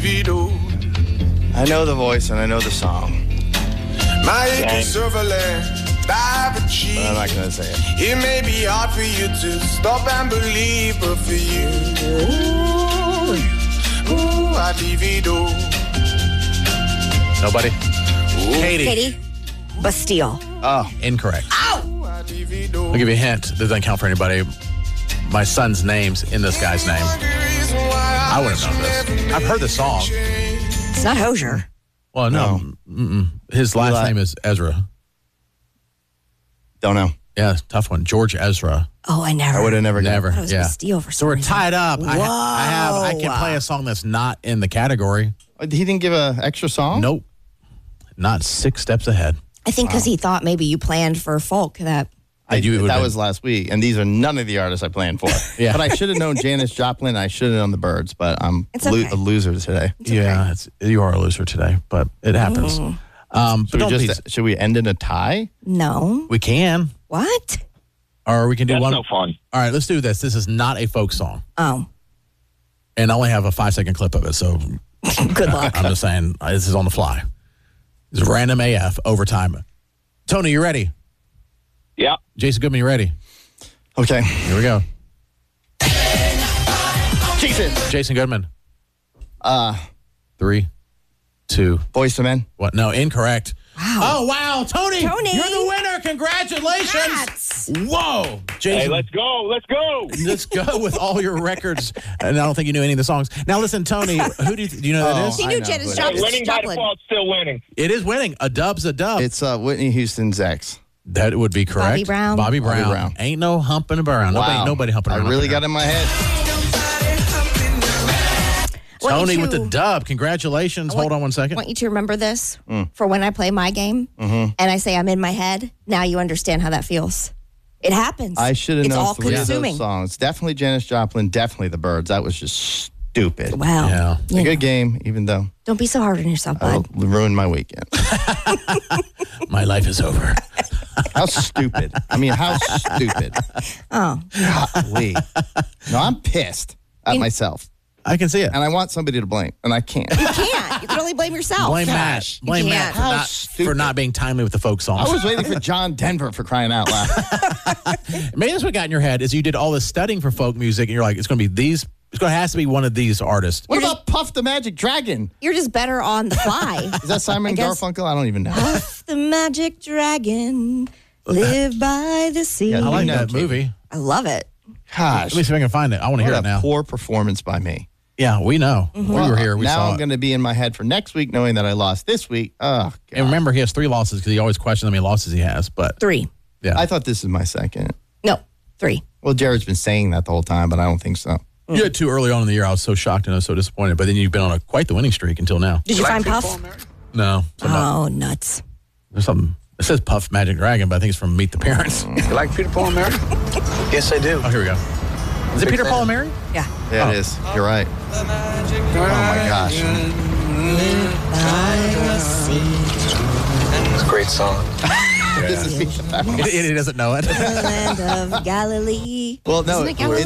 I know the voice and I know the song. But I'm not going to say it. It may be hard for you to stop and believe, but for you, I divido. Nobody? Katie. Bastille. Oh, incorrect. Ow! I'll give you a hint. This doesn't count for anybody. My son's name's in this guy's name. I would have known this. I've heard the song. It's not Hosier. Well, no. His last name is Ezra. Don't know. Yeah, tough one. George Ezra. Oh, I would have never. Never. It was Bastille for some So we're reason. tied up. Whoa. I can play a song that's not in the category. He didn't give an extra song? Nope. Not 6 steps ahead. I think because he thought maybe you planned for folk that. That was last week, and these are none of the artists I planned for. Yeah. But I should have known Janis Joplin. I should have known the Birds, but I'm It's okay. a loser today. Yeah, you are a loser today, but it happens. But Should we end in a tie? No. we can, What? or we can do That's one. no fun. All right, let's do this. This is not a folk song, Oh, and I only have a 5-second clip of it, so good luck. I'm just saying this is on the fly. It's random AF overtime. Tony, you ready? Yeah. Jason Goodman, you ready? Okay. Here we go. Jason Goodman. 3, 2. Boys to Men. What? No, incorrect. Wow. Oh, wow. Tony, you're the winner. Congratulations. Congrats. Whoa. Jason. Hey, let's go. Let's go. Let's go with all your records. And I don't think you knew any of the songs. Now, listen, Tony, who do you know who that is? He I knew know, Janis but- Winning by default, still winning. It is winning. A dub's a dub. It's Whitney Houston's ex. That would be correct. Bobby Brown. Bobby Brown. Ain't no humping around. Wow. Nobody humping around. I really got in my head. Tony with the dub. Congratulations. Hold on one I second. want you to remember this for when I play my game and I say I'm in my head. Now you understand how that feels. It happens. I should have It's known all 3 of consuming. those songs. Definitely Janis Joplin. Definitely the Birds. That was just stupid. Wow. Yeah. It's a good game, even though Don't be so hard on yourself, I'll bud. ruin my weekend. My life is over. How stupid. I mean, how stupid. Oh. Golly. No, I'm pissed at myself. I can see it. And I want somebody to blame, and I can't. You can't. You can only blame yourself. Blame Matt. Gosh. Blame You Matt can't. for not being timely with the folk songs. I was waiting for John Denver for crying out loud. Maybe that's what got in your head is you did all this studying for folk music, and you're like, it's going to be these. It's going to have to be one of these artists. What about Puff the Magic Dragon? You're just better on the fly. Is that Simon guess- Garfunkel? I don't even know. Puff the magic dragon, live by the sea. Yeah, I like know, that Katie. movie. I love it. Gosh. Let me see if I can find it. I want to What hear a it now. poor performance by me. Yeah, we know. We were here. We now saw I'm it. going to be in my head for next week knowing that I lost this week. Oh, God. And remember, he has 3 losses because he always questions how many losses he has. But 3. yeah, I thought this is my second. No, 3. Well, Jared's been saying that the whole time, but I don't think so. you had 2 early on in the year. I was so shocked and I was so disappointed. But then you've been on quite the winning streak until now. Did you find Puff? No, Oh, nuts. there's something. It says Puff Magic Dragon, but I think it's from Meet the Parents. You like Peter, Paul, and Mary? Yes, I do. Oh, here we go. Is it Peter, Paul, and Mary? Yeah. Yeah, it is. You're right. Oh, my gosh. It's a great song. This is He doesn't know it. The land of Galilee. Well, no, Isn't it Galilee?